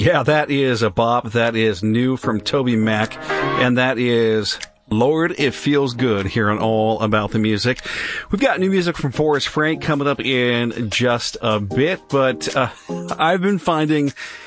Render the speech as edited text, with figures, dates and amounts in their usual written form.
Yeah, that is a bop. That is new from Toby Mac, and that is Lord, It Feels Good here on All About the Music. We've got new music from Forrest Frank coming up in just a bit, but I've been finding